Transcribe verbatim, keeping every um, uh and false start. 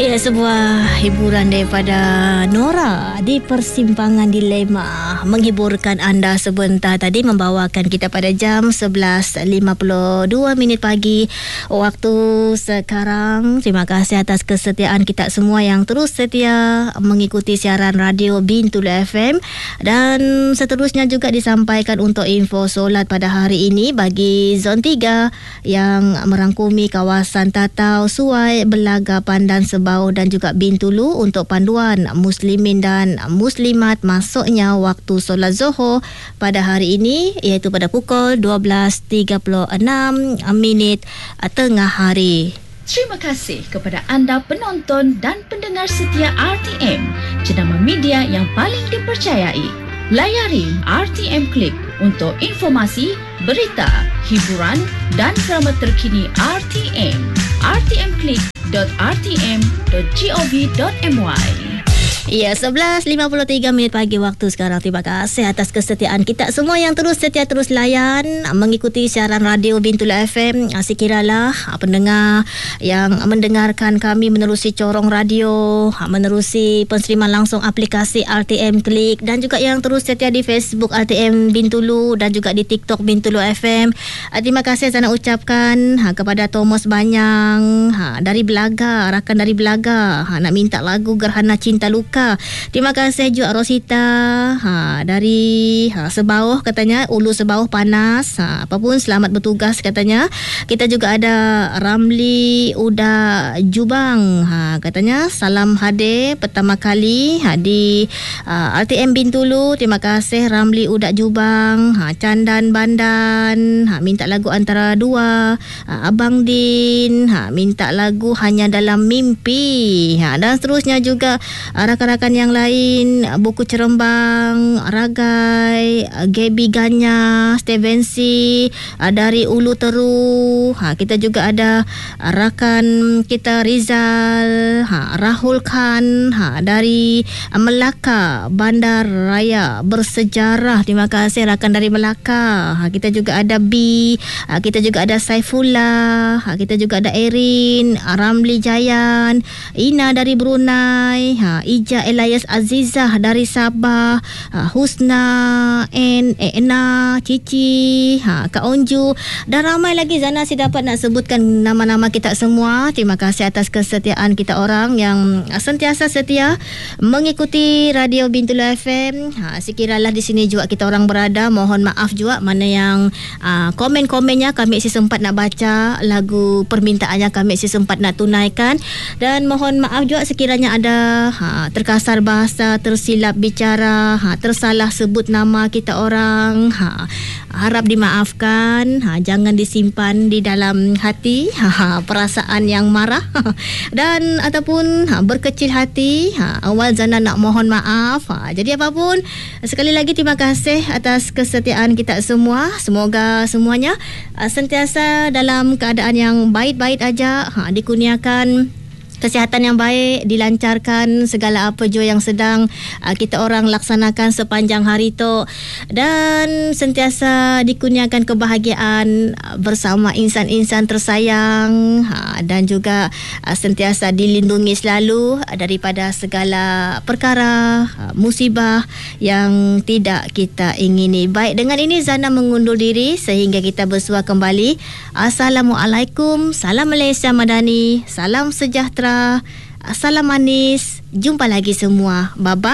Ya, sebuah hiburan daripada Nora di Persimpangan Dilema menghiburkan anda sebentar tadi, membawakan kita pada jam sebelas lima puluh dua minit pagi waktu sekarang. Terima kasih atas kesetiaan kita semua yang terus setia mengikuti siaran radio Bintulu F M, dan seterusnya juga disampaikan untuk info solat pada hari ini bagi Zon tiga yang merangkumi kawasan Tatau, Suai, Belaga, Pandan, Sebau dan juga Bintulu untuk panduan muslimin dan muslimat masuknya waktu solat Zuhur pada hari ini, iaitu pada pukul dua belas tiga puluh enam minit tengah hari. Terima kasih kepada anda penonton dan pendengar setia R T M, jenama media yang paling dipercayai. Layari R T M Click untuk informasi, berita, hiburan dan drama terkini R T M. r t m click dot r t m dot gov dot my. Ya, sebelas lima puluh tiga minit pagi waktu sekarang. Terima kasih atas kesetiaan kita semua yang terus setia, terus layan mengikuti siaran radio Bintulu F M. Sekiralah pendengar yang mendengarkan kami menerusi corong radio, menerusi penseriman langsung aplikasi R T M Klik, dan juga yang terus setia di Facebook R T M Bintulu dan juga di TikTok Bintulu F M. Terima kasih saya nak ucapkan kepada Thomas Banyang dari Belaga, rakan dari Belaga, nak minta lagu Gerhana Cinta Luka. Terima kasih juga Rosita ha, dari ha, Sebauh, katanya Ulu Sebauh panas. Ha, apapun, selamat bertugas katanya. Kita juga ada Ramli Uda Jubang, ha, katanya salam hadir pertama kali ha, di uh, R T M Bintulu. Terima kasih Ramli Uda Jubang. ha, Candan Bandan ha, minta lagu Antara Dua. ha, Abang Din ha, minta lagu Hanya Dalam Mimpi. ha, Dan seterusnya juga uh, rakan-rakan yang lain, Buku Cerembang, Ragai, Gaby Ganya, Stevensi dari Ulu Teru. Ha, kita juga ada rakan kita Rizal, ha, Rahul Khan ha, dari Melaka, Bandar Raya Bersejarah. Terima kasih rakan dari Melaka. Ha, kita juga ada B, ha, kita juga ada Saifullah, ha, kita juga ada Erin, Ramli Jayan, Ina dari Brunei, ha, Ija Elias Azizah dari Sabah, ha, Husna, En, Ena, Cici, ha, Kak Onju, dan ramai lagi. Zana, saya dapat nak sebutkan nama-nama kita semua. Terima kasih atas kesetiaan kita orang yang sentiasa setia mengikuti radio Bintulu F M. Ha, sekiralah di sini juga kita orang berada, mohon maaf juga mana yang uh, komen-komennya kami si sempat nak baca, lagu permintaannya kami si sempat nak tunaikan, dan mohon maaf juga sekiranya ada ha, terkasar bahasa, tersilap bicara, ha, tersalah sebut nama kita orang, ha, harap dimaafkan, ha, jangan disimpan di dalam hati ha, perasaan yang marah dan ataupun ha, berkecil hati. ha, awal Zana nak mohon maaf. ha, jadi apapun, sekali lagi terima kasih atas kesetiaan kita semua. Semoga semuanya ha, sentiasa dalam keadaan yang baik-baik aja, ha, dikurniakan kesihatan yang baik, dilancarkan segala apa jua yang sedang uh, kita orang laksanakan sepanjang hari tu, dan sentiasa dikurniakan kebahagiaan uh, bersama insan-insan tersayang, uh, dan juga uh, sentiasa dilindungi selalu uh, daripada segala perkara uh, musibah yang tidak kita ingini. Baik, dengan ini Zana mengundur diri sehingga kita bersua kembali. Assalamualaikum, salam Malaysia Madani, salam sejahtera, salam manis. Jumpa lagi semua. Bye-bye.